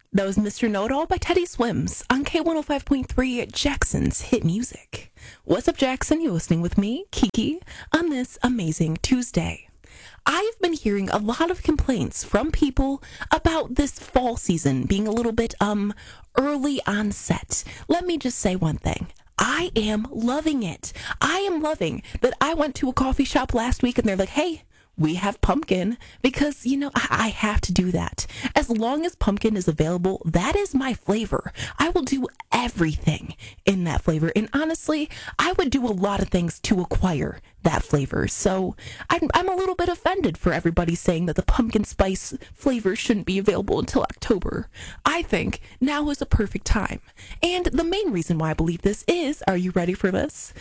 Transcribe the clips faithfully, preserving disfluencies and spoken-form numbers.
That was Mister Know-It-All by Teddy Swims on K one oh five point three, Jackson's Hit Music. What's up, Jackson? You're listening with me, Kiki, on this amazing Tuesday. I've been hearing a lot of complaints from people about this fall season being a little bit um early onset. Let me just say one thing. I am loving it. I am loving that I went to a coffee shop last week and they're like, hey, we have pumpkin, because, you know, I, I have to do that. As long as pumpkin is available, that is my flavor. I will do everything in that flavor. And honestly, I would do a lot of things to acquire that flavor. So I'm, I'm a little bit offended for everybody saying that the pumpkin spice flavor shouldn't be available until October. I think now is the perfect time. And the main reason why I believe this is, are you ready for this?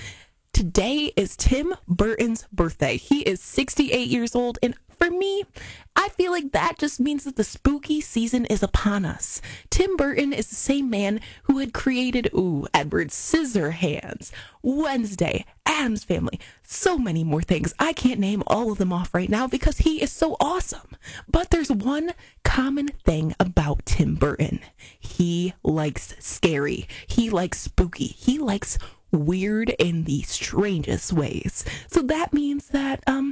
Today is Tim Burton's birthday. He is sixty-eight years old, and for me, I feel like that just means that the spooky season is upon us. Tim Burton is the same man who had created, ooh, Edward Scissorhands, Wednesday, Addams Family, so many more things. I can't name all of them off right now because he is so awesome. But there's one common thing about Tim Burton. He likes scary. He likes spooky. He likes weird in the strangest ways. So that means that um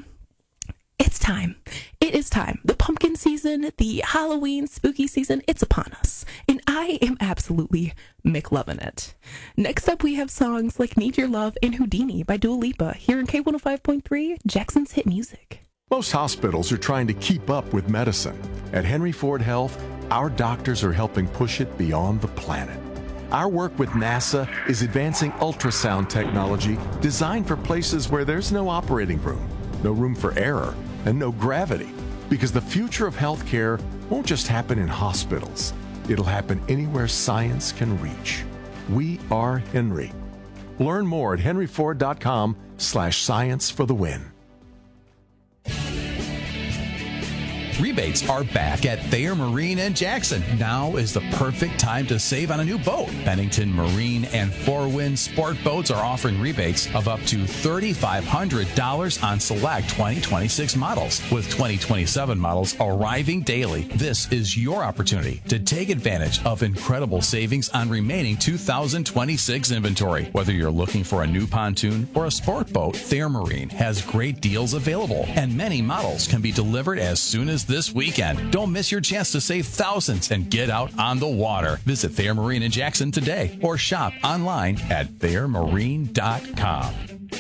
it's time. It is time. The pumpkin season, the Halloween spooky season, it's upon us. And I am absolutely McLovin' it. Next up, we have songs like Need Your Love and Houdini by Dua Lipa here in K one oh five point three, Jackson's Hit Music. Most hospitals are trying to keep up with medicine. At Henry Ford Health, our doctors are helping push it beyond the planet. Our work with NASA is advancing ultrasound technology designed for places where there's no operating room, no room for error, and no gravity. Because the future of healthcare won't just happen in hospitals. It'll happen anywhere science can reach. We are Henry. Learn more at henryford.com slash science for the win. Rebates are back at Thayer Marine and Jackson. Now is the perfect time to save on a new boat. Bennington Marine and Four Wind Sport Boats are offering rebates of up to three thousand five hundred dollars on select twenty twenty-six models. With twenty twenty-seven models arriving daily, this is your opportunity to take advantage of incredible savings on remaining two thousand twenty-six inventory. Whether you're looking for a new pontoon or a sport boat, Thayer Marine has great deals available, and many models can be delivered as soon as this weekend. Don't miss your chance to save thousands and get out on the water. Visit Thayer Marine in Jackson today or shop online at thayer marine dot com.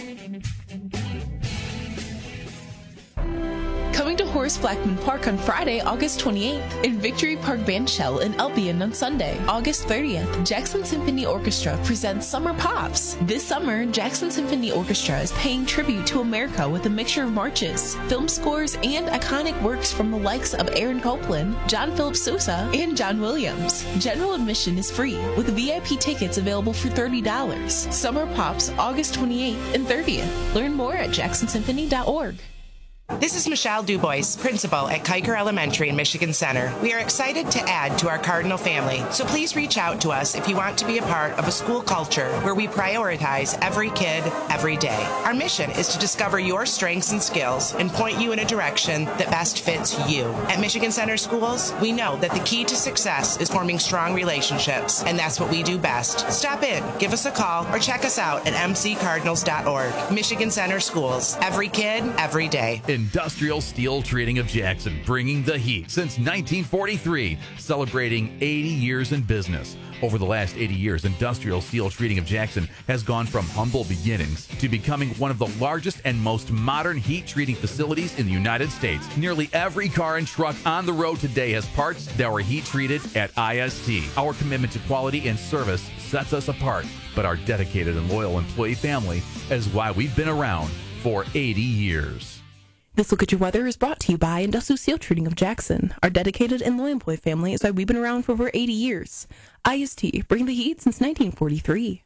Coming to Horace Blackman Park on Friday, August twenty-eighth, and Victory Park Bandshell in Albion on Sunday, August thirtieth, Jackson Symphony Orchestra presents Summer Pops. This summer, Jackson Symphony Orchestra is paying tribute to America with a mixture of marches, film scores, and iconic works from the likes of Aaron Copland, John Philip Sousa, and John Williams. General admission is free, with V I P tickets available for thirty dollars. Summer Pops, August twenty-eighth and thirtieth. Learn more at jackson symphony dot org. This is Michelle Dubois, principal at Kiker Elementary in Michigan Center. We are excited to add to our Cardinal family, so please reach out to us if you want to be a part of a school culture where we prioritize every kid, every day. Our mission is to discover your strengths and skills and point you in a direction that best fits you. At Michigan Center Schools, we know that the key to success is forming strong relationships, and that's what we do best. Stop in, give us a call, or check us out at m c cardinals dot org. Michigan Center Schools, every kid, every day. Industrial Steel Treating of Jackson, bringing the heat since nineteen forty-three, celebrating eighty years in business. Over the last eighty years, Industrial Steel Treating of Jackson has gone from humble beginnings to becoming one of the largest and most modern heat treating facilities in the United States. Nearly every car and truck on the road today has parts that were heat treated at I S T. Our commitment to quality and service sets us apart, but our dedicated and loyal employee family is why we've been around for eighty years. This Look at Your Weather is brought to you by Industrial Steel Treating of Jackson. Our dedicated and loyal employee family is why we've been around for over eighty years. I S T, bring the heat since nineteen forty-three.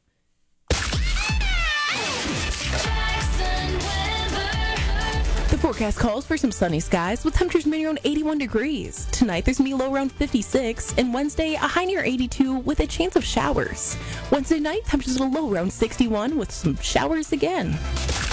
The forecast calls for some sunny skies with temperatures mainly around eighty-one degrees. Tonight there's going to be a low around fifty-six, and Wednesday a high near eighty-two with a chance of showers. Wednesday night temperatures a low around sixty-one with some showers again.